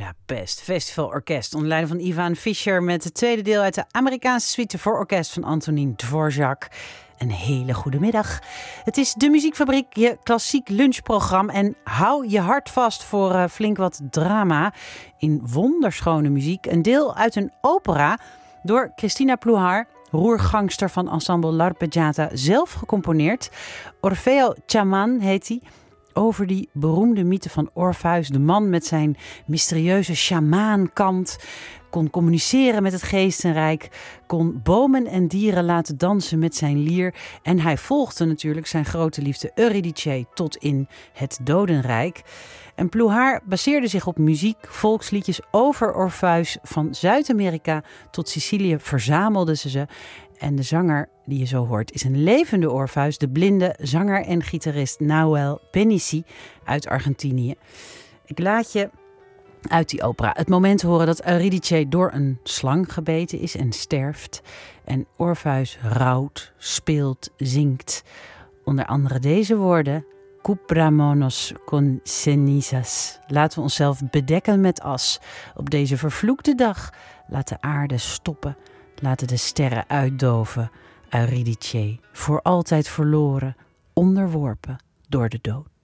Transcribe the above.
Budapest Festival Orkest onder leiding van Ivan Fischer met het tweede deel uit de Amerikaanse suite voor orkest van Antonin Dvorak. Een hele goede middag. Het is de Muziekfabriek, je klassiek lunchprogramma. En hou je hart vast voor flink wat drama in wonderschone muziek. Een deel uit een opera door Cristina Plouhar, roergangster van ensemble L'Arpeggiata, zelf gecomponeerd. Orfeo Chaman heet hij. Over die beroemde mythe van Orpheus, de man met zijn mysterieuze sjamaankant, kon communiceren met het geestenrijk, kon bomen en dieren laten dansen met zijn lier en hij volgde natuurlijk zijn grote liefde Eurydice tot in het dodenrijk. En Plouhar baseerde zich op muziek, volksliedjes over Orpheus. Van Zuid-Amerika tot Sicilië verzamelde ze. En de zanger die je zo hoort is een levende Orpheus, de blinde zanger en gitarist Nahuel Penisi uit Argentinië. Ik laat je uit die opera het moment horen dat Eurydice door een slang gebeten is en sterft. En Orpheus rouwt, speelt, zingt. Onder andere deze woorden: Cupramonos con cenizas. Laten we onszelf bedekken met as. Op deze vervloekte dag laat de aarde stoppen. Laten de sterren uitdoven. Eurydice, voor altijd verloren, onderworpen door de dood.